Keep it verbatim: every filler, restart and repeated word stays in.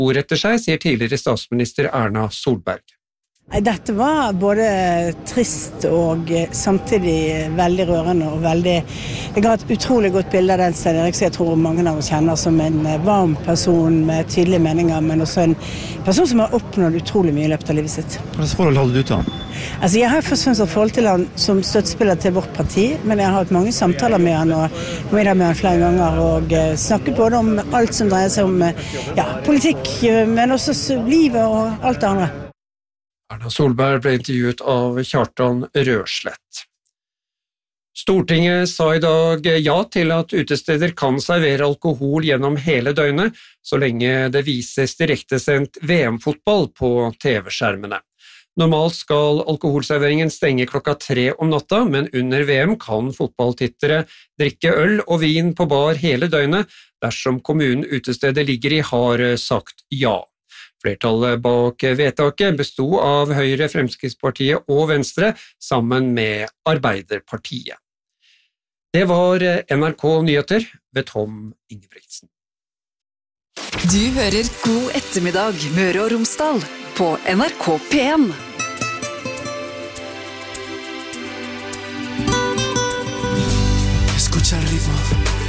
ord etter seg, sier tidligere statsminister Erna Solberg. Dette var både trist og samtidig veldig rørende og veldig, det ga et utrolig godt bilde av den Stein Erik som jeg tror mange av oss kjenner som en varm person med tydelige meninger, men også en person som har oppnådd utrolig mye i løpet av livet sitt. Hva slags forhold hadde du til han? Altså jeg har først og fremst et forhold til han som støttespiller til vårt parti, men jeg har hatt mange samtaler med han og middag med han flere ganger og snakket både om alt som dreier seg om ja, politikk, men også livet og alt det andre. Erna Solberg ble intervjuet av Kjartan Røslett. Stortinget sa i dag ja til at utesteder kan servere alkohol gjennom hele døgnet, så lenge det vises direktesendt V M-fotball på T V-skjermene. Normalt skal alkoholserveringen stenge klokka tre om natta, men under V M kan fotballtittere drikke øl og vin på bar hele døgnet dersom kommunen utestedet ligger i har sagt ja. Flertallet bak vedtaket bestod av Høyre, Fremskrittspartiet og Venstre sammen med Arbeiderpartiet. Det var N R K Nyheter ved Tom Ingebrigtsen. Du hører God ettermiddag Møre og Romsdal på N R K P en. Escucha el ritmo.